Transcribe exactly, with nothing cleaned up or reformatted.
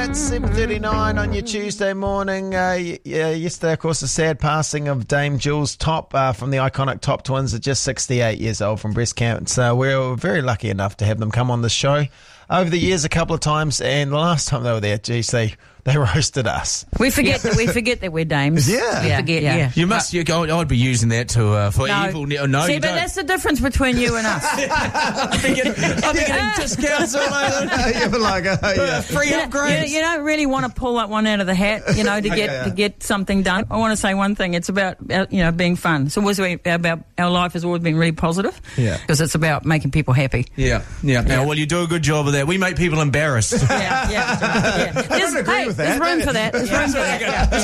It's seven thirty-nine on your Tuesday morning. Uh, y- yeah, yesterday, of course, the sad passing of Dame Jules Top uh, from the iconic Top Twins at just sixty-eight years old from breast cancer. We were very lucky enough to have them come on the show over the years a couple of times, and the last time they were there, geez, they, they roasted us. We forget that we forget that we're dames. Yeah. We Yeah, forget, yeah. yeah. You must. You, I'd I'd be using that to uh, for No. evil. No, no See, you but don't. that's the difference between you and us. I'd be getting, I'd be getting discounts all over. Yeah, but like, uh, yeah. Free You, upgrades. you don't really want to pull that one out of the hat, you know, to get yeah. to get something done. I want to say one thing. It's about, uh, you know, being fun. It's always been about, our life has always been really positive. Yeah. Because it's about making people happy. Yeah, yeah. Now, well, you do a good job of that. We make people embarrassed. Yeah, yeah. yeah. There's, agree hey, with there's that. room for that. There's room for that.